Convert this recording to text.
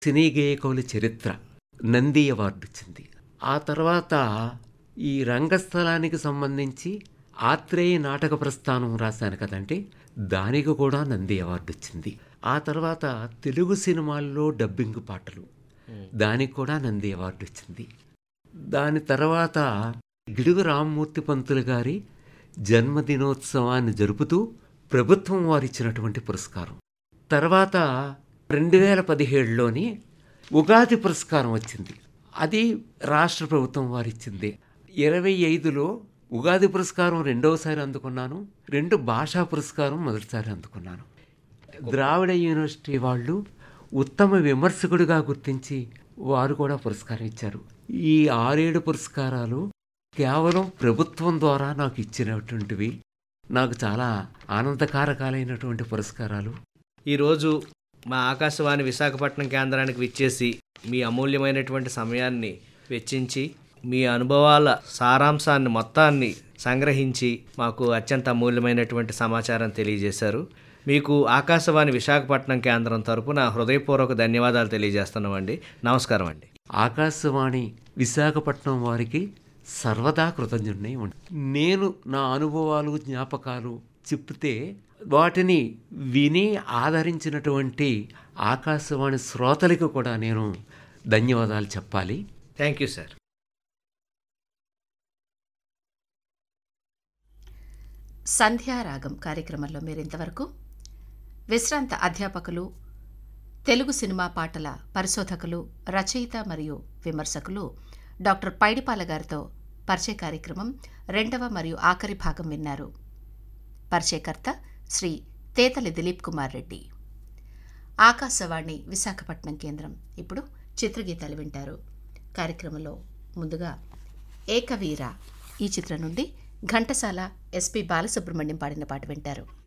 సినీ గేయకవుల చరిత్ర నంది అవార్డు వచ్చింది. ఆ తర్వాత ఈ రంగస్థలానికి సంబంధించి ఆత్రేయ నాటక ప్రస్థానం రాశాను కదంటే దానికి కూడా నంది అవార్డు వచ్చింది. ఆ తర్వాత తెలుగు సినిమాల్లో డబ్బింగ్ పాటలు దానికి కూడా నంది అవార్డు వచ్చింది. దాని తర్వాత గిడుగు రామ్మూర్తి పంతులు గారి జన్మదినోత్సవాన్ని జరుపుతూ ప్రభుత్వం వారిచ్చినటువంటి పురస్కారం. తర్వాత 2017లోని ఉగాది పురస్కారం వచ్చింది. అది రాష్ట్ర ప్రభుత్వం వారిచ్చింది. 25లో ఉగాది పురస్కారం రెండవసారి అందుకున్నాను. 2 భాషా పురస్కారం మొదటిసారి అందుకున్నాను. ద్రావిడ యూనివర్సిటీ వాళ్ళు ఉత్తమ విమర్శకుడిగా గుర్తించి వారు కూడా పురస్కారం ఇచ్చారు. ఈ 6-7 పురస్కారాలు కేవలం ప్రభుత్వం ద్వారా నాకు ఇచ్చినటువంటివి. నాకు చాలా ఆనందకారకాలైనటువంటి పురస్కారాలు. ఈరోజు మా ఆకాశవాణి విశాఖపట్నం కేంద్రానికి విచ్చేసి మీ అమూల్యమైనటువంటి సమయాన్ని వెచ్చించి మీ అనుభవాల సారాంశాన్ని మొత్తాన్ని సంగ్రహించి మాకు అత్యంత అమూల్యమైనటువంటి సమాచారం తెలియజేశారు. మీకు ఆకాశవాణి విశాఖపట్నం కేంద్రం తరపున హృదయపూర్వక ధన్యవాదాలు తెలియజేస్తున్నామండి. నమస్కారం అండి. ఆకాశవాణి విశాఖపట్నం వారికి సర్వదా కృతజ్ఞుడిని. నేను నా అనుభవాలు జ్ఞాపకాలు చెప్తే వాటిని విని ఆదరించినటువంటి ఆకాశవాణి శ్రోతలకు కూడా నేను ధన్యవాదాలు చెప్పాలి. Thank you sir. సంధ్యారాగం కార్యక్రమంలో మీరింతవరకు విశ్రాంత అధ్యాపకులు, తెలుగు సినిమా పాటల పరిశోధకులు, రచయిత మరియు విమర్శకులు డాక్టర్ పైడిపాల గారితో పరిచయ కార్యక్రమం 2వ మరియు ఆఖరి భాగం విన్నారు. పరిచయకర్త శ్రీ తేతలి దిలీప్ కుమార్ రెడ్డి. ఆకాశవాణి విశాఖపట్నం కేంద్రం. ఇప్పుడు చిత్రగీతాలు వింటారు. కార్యక్రమంలో ముందుగా ఏకవీర ఈ చిత్రం నుండి ఘంటసాల ఎస్పి బాలసుబ్రహ్మణ్యం పాడిన పాట వింటారు.